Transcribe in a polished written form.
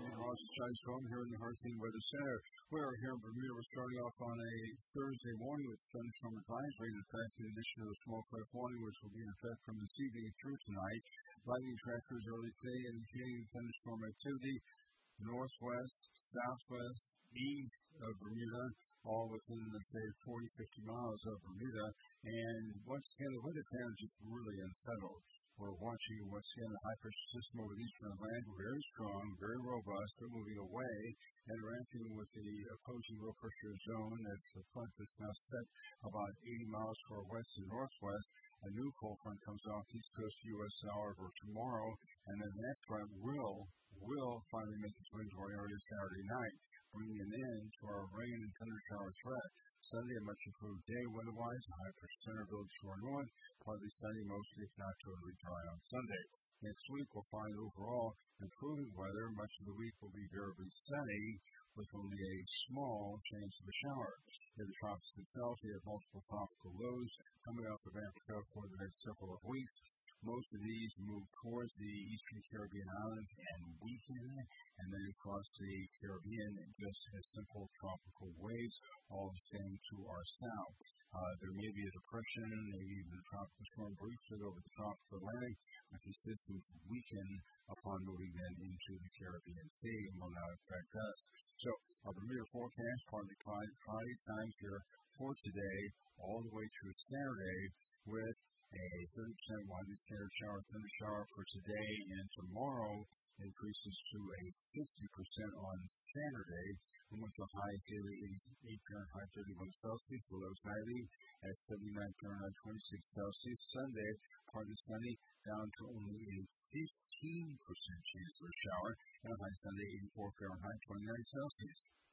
I'm Ross Chystorm here in the Hurricane Weather Center. We're here in Bermuda. We're starting off on a Thursday morning with thunderstorm advisory. In effect, in addition to a small cleft warning, which will be in effect from this evening through tonight. Lightning trackers early today indicating thunderstorm activity northwest, southwest, east of Bermuda, all within, let's say, 40, 50 miles of Bermuda. And once again, the weather pattern is just really unsettled. We're watching, once again, the high-pressure system over the eastern Atlantic, very strong, very robust. We're moving away and interacting with the opposing low-pressure zone. That's the front that's now set about 80 miles to our west and northwest. A new cold front comes off the east coast of the U.S., however, tomorrow, and then that front will finally make its way into our area Saturday night, bringing an end to our rain and thunder shower threat. Sunday, a much improved day weather-wise. The high-pressure center builds to our north. Partly sunny, mostly, if not totally dry on Sunday. Next week, we'll find overall improving weather. Much of the week will be variably sunny, with only a small chance of a shower. In the tropics itself, we have multiple tropical lows coming off of Africa for the next several of weeks. Most of these move towards the eastern Caribbean islands and weaken, and then across the Caribbean, just as simple tropical waves, all staying to our south. There may be a depression, maybe even a tropical storm briefly over the tropical Atlantic, but the system weaken upon moving then into the Caribbean Sea and will not affect us. So, our Bermuda forecast, partly cloudy times here for today, all the way through Saturday, with a 30% widely scattered thunder shower for today and tomorrow, increases to a 60% on Saturday, and with the highs daily 88 Fahrenheit, 31 Celsius, the lows nightly at 79 Fahrenheit, 26 Celsius. Sunday, partly sunny, down to only a 15% chance of a shower, and a high Sunday, 84 Fahrenheit, 29 Celsius.